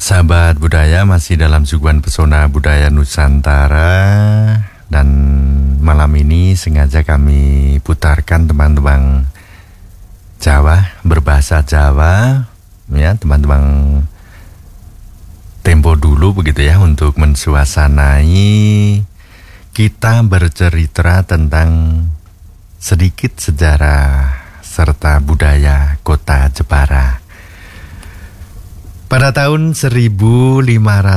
Sahabat budaya, masih dalam suguhan pesona budaya Nusantara, dan malam ini sengaja kami putarkan teman-teman Jawa, berbahasa Jawa, ya teman-teman tempo dulu begitu ya, untuk mensuasanai kita bercerita tentang sedikit sejarah serta budaya kota Jepara. Pada tahun 1507,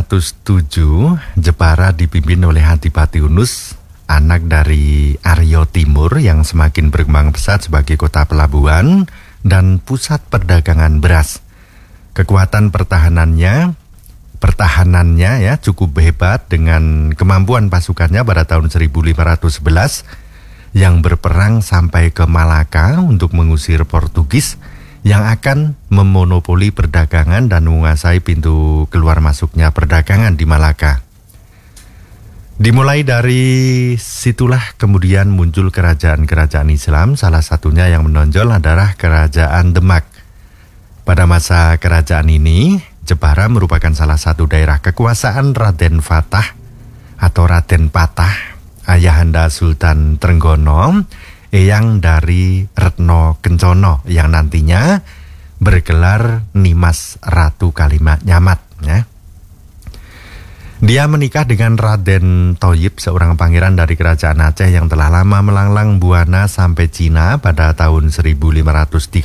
Jepara dipimpin oleh Adipati Unus, anak dari Aryo Timur yang semakin berkembang pesat sebagai kota pelabuhan dan pusat perdagangan beras. Kekuatan pertahanannya ya cukup hebat dengan kemampuan pasukannya pada tahun 1511 yang berperang sampai ke Malaka untuk mengusir Portugis yang akan memonopoli perdagangan dan menguasai pintu keluar masuknya perdagangan di Malaka. Dimulai dari situlah kemudian muncul kerajaan-kerajaan Islam, salah satunya yang menonjol adalah Kerajaan Demak. Pada masa kerajaan ini, Jepara merupakan salah satu daerah kekuasaan Raden Fatah atau Raden Patah, ayahanda Sultan Trenggono, eyang dari Retno Kencono yang nantinya bergelar Nimas Ratu Kalinyamat. Ya. Dia menikah dengan Raden Thoyib, seorang pangeran dari kerajaan Aceh yang telah lama melanglang buana sampai Cina pada tahun 1536.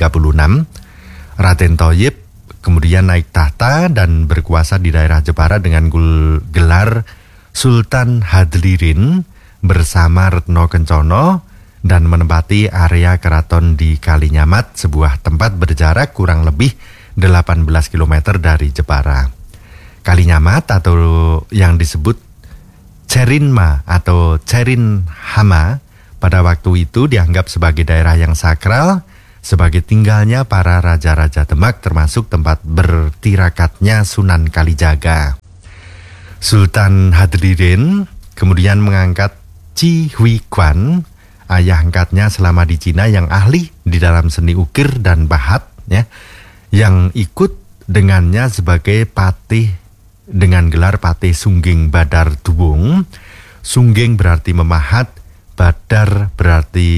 Raden Thoyib kemudian naik tahta dan berkuasa di daerah Jepara dengan gelar Sultan Hadlirin bersama Retno Kencono dan menempati area keraton di Kalinyamat, sebuah tempat berjarak kurang lebih 18 km dari Jepara. Kalinyamat atau yang disebut Cerinma atau Cerinhama pada waktu itu dianggap sebagai daerah yang sakral, sebagai tinggalnya para raja-raja Demak, termasuk tempat bertirakatnya Sunan Kalijaga. Sultan Hadlirin kemudian mengangkat Chi Hui Quan, ayah angkatnya selama di Cina yang ahli di dalam seni ukir dan bahat, ya, yang ikut dengannya sebagai patih dengan gelar Patih Sungging Badar Duwung. Sungging berarti memahat, Badar berarti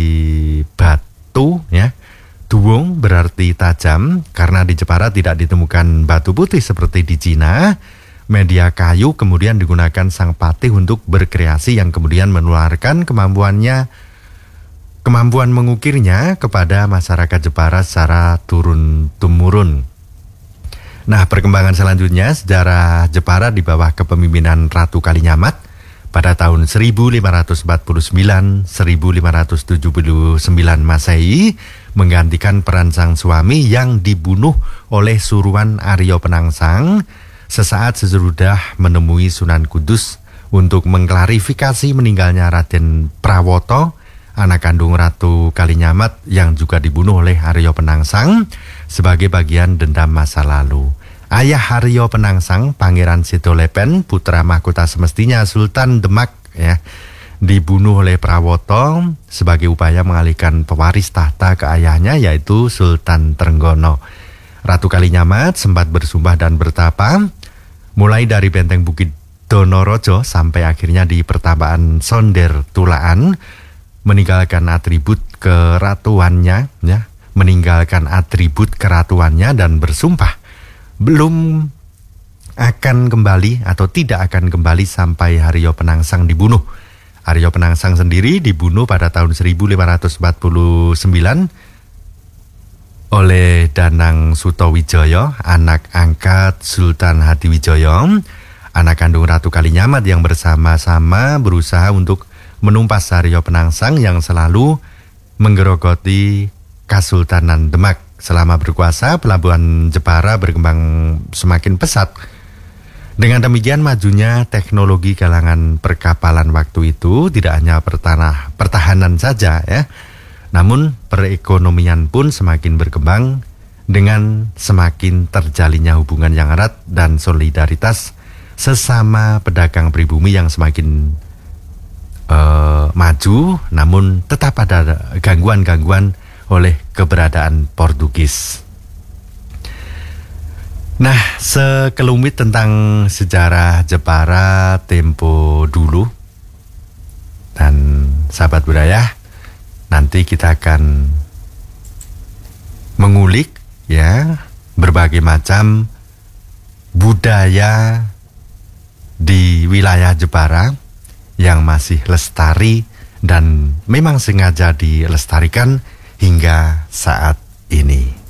batu, ya. Duwung berarti tajam. Karena di Jepara tidak ditemukan batu putih seperti di Cina, media kayu kemudian digunakan sang patih untuk berkreasi yang kemudian menularkan kemampuan mengukirnya kepada masyarakat Jepara secara turun-temurun. Nah, perkembangan selanjutnya sejarah Jepara di bawah kepemimpinan Ratu Kalinyamat pada tahun 1549-1579 Masehi menggantikan peran sang suami yang dibunuh oleh suruhan Aryo Penangsang sesaat sesudah menemui Sunan Kudus untuk mengklarifikasi meninggalnya Raden Prawoto, anak kandung Ratu Kalinyamat yang juga dibunuh oleh Aryo Penangsang sebagai bagian dendam masa lalu. Ayah Aryo Penangsang, Pangeran Sidolepen, putra mahkota semestinya Sultan Demak, ya, dibunuh oleh Prawoto sebagai upaya mengalihkan pewaris tahta ke ayahnya, yaitu Sultan Trenggono. Ratu Kalinyamat sempat bersumpah dan bertapa, mulai dari benteng Bukit Donorojo sampai akhirnya di pertapaan Sonder Tulaan, meninggalkan atribut keratuannya, ya, dan bersumpah belum akan kembali atau tidak akan kembali sampai Aryo Penangsang dibunuh. Aryo Penangsang sendiri dibunuh pada tahun 1549 oleh Danang Sutawijaya, anak angkat Sultan Hadiwijaya, anak kandung Ratu Kalinyamat yang bersama-sama berusaha untuk menumpas Aryo Penangsang yang selalu menggerogoti Kesultanan Demak. Selama berkuasa, pelabuhan Jepara berkembang semakin pesat. Dengan demikian, majunya teknologi kalangan perkapalan waktu itu tidak hanya pertahanan saja, ya, namun perekonomian pun semakin berkembang dengan semakin terjalinnya hubungan yang erat dan solidaritas sesama pedagang pribumi yang semakin maju, namun tetap ada gangguan-gangguan oleh keberadaan Portugis. Nah, sekelumit tentang sejarah Jepara tempo dulu. Dan sahabat budaya, nanti kita akan mengulik ya berbagai macam budaya di wilayah Jepara yang masih lestari dan memang sengaja dilestarikan hingga saat ini.